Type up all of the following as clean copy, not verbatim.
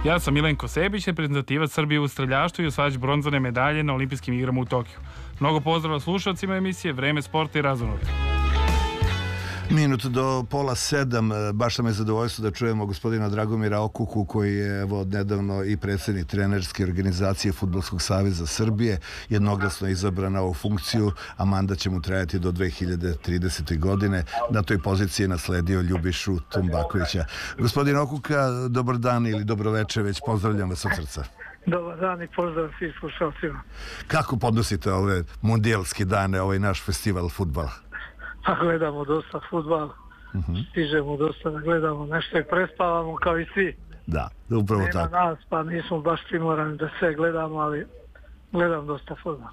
Ja sam Milenko Sebić, reprezentativac Srbije u streljaštvu i osvajač bronzane medalje na olimpijskim igrama u Tokiju. Mnogo pozdrava slušalcima emisije Vreme sporta i razonode. Minut do pola 7, baš nam je zadovoljstvo da čujemo gospodina Dragomira Okuku, koji je evo nedavno i predsjednik trenerske organizacije Fudbalskog saveza Srbije, jednoglasno izabran na ovu funkciju, a mandat će mu trajati do 2030. godine. Na toj poziciji je nasledio Ljubišu Tumbakovića. Gospodin Okuka, dobar dan ili dobroveče, već pozdravljam vas od srca. Dobar dan i pozdrav svim slušalcima. Kako podnosite ove mundijalske dane, ovaj naš festival fudbala? Pa gledamo dosta fudbal, stižemo dosta da gledamo, nešto i prespavamo kao i svi. Da, upravo tako. Nema nas, pa nismo baš primorani da sve gledamo, ali gledam dosta fudbal.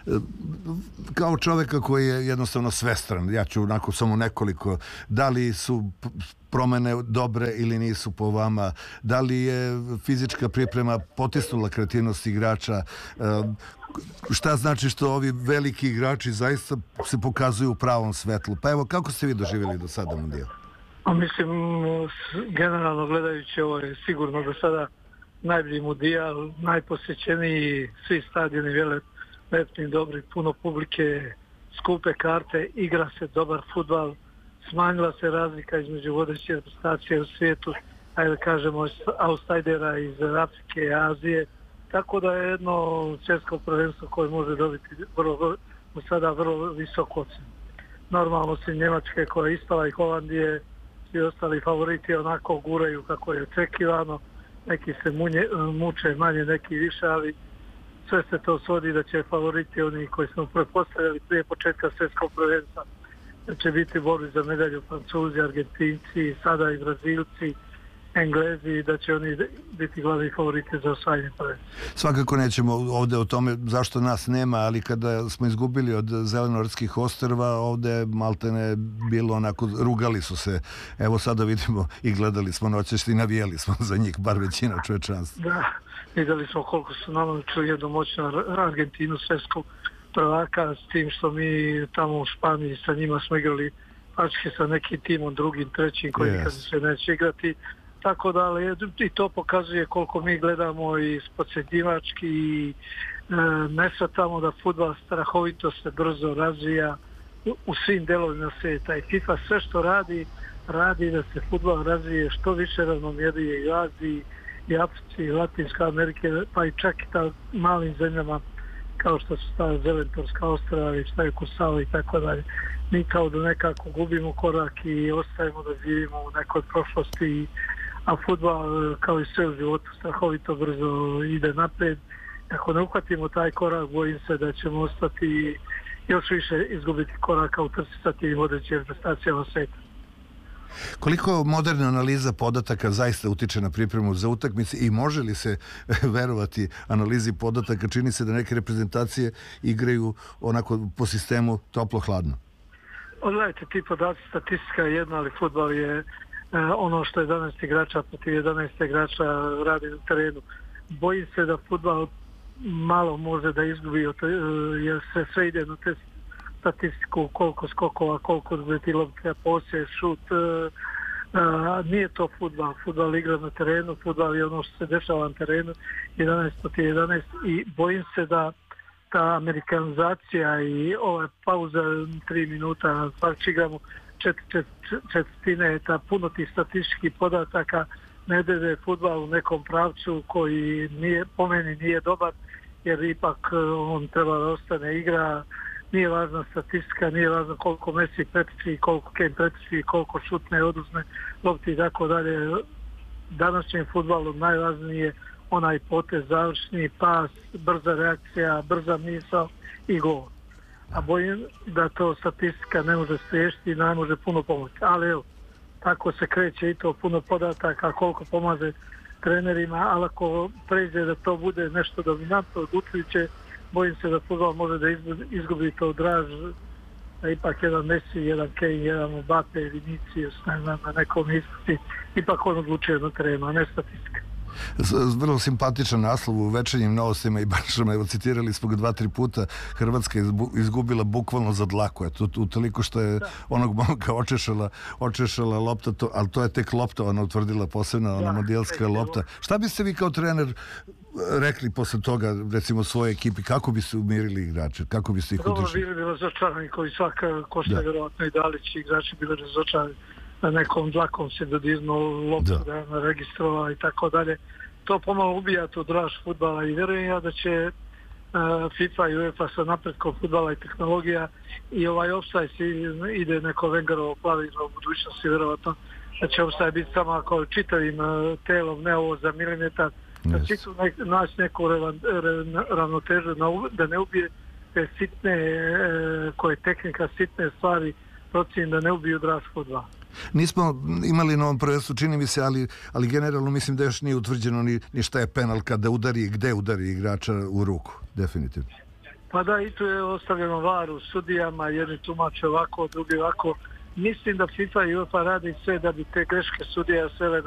Kao čovjeka koji je jednostavno svestran, ja ću onako samo nekoliko, da li su promene dobre ili nisu po vama, da li je fizička priprema potisnula kreativnost igrača, šta znači što ovi veliki igrači zaista se pokazuju u pravom svetlu. Pa evo, kako ste vi doživjeli do sada mundijal? Mislim, generalno gledajući, ovo je sigurno do sada najbolji mundijal, najposjećeniji, svi stadioni velelepni, dobri, puno publike, skupe karte, igra se dobar fudbal, smanjila se razlika između vodeće reprezentacije u svijetu, ajde kažemo outsidera iz Afrike i Azije, tako da je jedno svjetsko prvenstvo koje može dobiti sada vrlo visoko ocenu. Normalno se Njemačke koja je ispala i Holandije, svi ostali favoriti onako guraju kako je očekivano, neki se muče manje, neki više, ali sve se to svodi da će favoriti oni koji smo pretpostavljali prije početka svjetskog prvenstva, da će biti borbi za medalju Francuzi, Argentinci, sada i Brazilci, Englezi, da će oni biti glavni favoriti za osvajanje prvenstva. Svakako nećemo ovdje o tome zašto nas nema, ali kada smo izgubili od Zelenortskih ostrva, ovdje maltene bilo onako, rugali su se. Evo sada vidimo i gledali smo noćas i navijali smo za njih, bar većina čovječanstva. Da, vidjeli smo koliko su nama čuli jednu moćnu Argentinu, svjetskog prvaka, s tim što mi tamo u Španiji sa njima smo igrali pačke sa nekim timom, drugim, trećim, koji nikad se neće igrati. Tako da, ali i to pokazuje koliko mi gledamo i spodsjednjivački i ne shvatamo da fudbal strahovito se brzo razvija u svim delovima svijeta. I FIFA sve što radi da se fudbal razvije što više ravnomjernije i u Aziji, i Africi, i Latinskoj Amerike, pa i čak i ta malim zemljama kao što su ta Zelentorska ostrava i šta je Kursao i tako dalje. Mi kao da nekako gubimo korak i ostajemo da živimo u nekoj prošlosti, a fudbal kao i sve u životu strahovito brzo ide napred. Ako ne uhvatimo taj korak, bojim se da ćemo ostati još više izgubiti koraka u trci sa tim vodećim reprezentacijama svijeta. Koliko moderna analiza podataka zaista utiče na pripremu za utakmice i može li se verovati analizi podataka? Čini se da neke reprezentacije igraju onako po sistemu toplo-hladno. Odgledajte, ti podaci, statistika je jedna, ali fudbal je ono što je 11 igrača protiv 11 igrača radi na terenu. Bojim se da fudbal malo može da izgubi, jer se sve ide na te statistiku, koliko skokova, koliko zbiti lopte, posje, šut. Nije to fudbal. Fudbal igra na terenu, fudbal je ono što se dešava na terenu, 11 protiv 11, i bojim se da ta amerikanizacija i ova pauza 3 minuta, svaki igramo četvrtine, ta puno tih statističkih podataka ne dede fudbal u nekom pravcu koji po meni nije dobar, jer ipak on treba da ostane igra. Nije važna statistika, nije važno koliko Messi pretiči, koliko Kane pretiči, koliko šutne, oduzme lopti i tako dalje. Današnjem fudbalu najvažnije onaj potez, završni pas, brza reakcija, brza misao i gol. A bojim da to statistika ne može spriječiti i ne može puno pomoći. Ali evo, tako se kreće i to puno podataka, koliko pomaže trenerima, ali ako pređe da to bude nešto dominantno, odlučujuće, bojim se da fudbal može da izgubi to draž, da ipak jedan Messi, jedan Kane, jedan Mbappe, Vinicius, ne znam, na nekom ispiti, ipak on odlučuje na terenu, a ne statistika. Vrlo simpatičan naslov u Večernjim novostima i baš evo citirali smo ga 2-3 puta. Hrvatska je izgubila bukvalno za dlaku. Utoliko što je onog momka očešala lopta, ali to je tek lopta, ona utvrdila posebna, ona mondijalska lopta. Šta biste vi kao trener rekli posle toga, recimo svoje ekipi, kako biste umirili igrače, kako biste ih udržali? Bili razočarani koji svaka Kosta vjerovatno i Dalić, igrači bili razočarani, na nekom dlakom se dodirnuo loptu da je registrova i tako dalje. To pomalo ubija tu draž fudbala i vjerujem ja da će FIFA i UEFA sa napretkom fudbala i tehnologija i ovaj offside ide neko Wengerovo pravilo u budućnosti vjerovatno da će offside biti samo ako čitavim telom, ne ovo za milimetar, da će tu naći neku ravnotežu da ne ubije te sitne, koje tehnika, sitne stvari procjen da ne ubiju draž fudbala. Nismo imali na ovom prvenstvu, čini mi se, ali generalno mislim da još nije utvrđeno ni šta je penal kada udari i gde udari igrača u ruku, definitivno. Pa da, i tu je ostavljeno VAR u sudijama, jedni tumače ovako, drugi ovako. Mislim da FIFA i UEFA radi sve da bi te greške sudija svele